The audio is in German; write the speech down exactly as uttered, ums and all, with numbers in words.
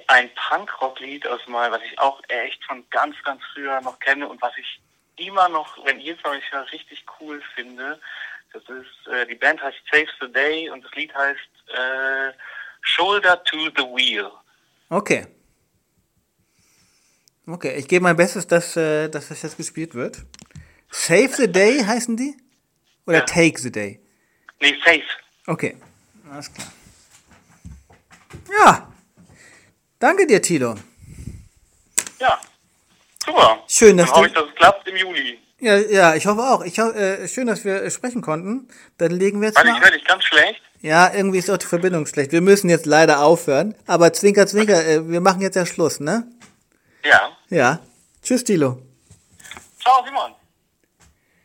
ein Punkrock-Lied aus mal, was ich auch echt von ganz, ganz früher noch kenne und was ich immer noch, wenn jedes Mal ich höre, richtig cool finde. Das ist, äh, die Band heißt Save the Day und das Lied heißt äh, Shoulder to the Wheel. Okay. Okay, ich gebe mein Bestes, dass, äh, dass das jetzt gespielt wird. Save the Day heißen die? Oder Ja. Take the Day? Nee, Save. Okay, alles klar. Ja, danke dir, Tilo. Ja, super. Schön, dass Dann hoffe du... ich, dass es klappt im Juli. Ja, ja, ich hoffe auch. Ich ho- äh, schön, dass wir äh, sprechen konnten. Dann legen wir jetzt Weil ich mal... höre dich ganz schlecht. Ja, irgendwie ist auch die Verbindung schlecht. Wir müssen jetzt leider aufhören. Aber Zwinker, Zwinker, äh, wir machen jetzt ja Schluss, ne? Ja. Ja. Tschüss, Tilo. Ciao, Simon.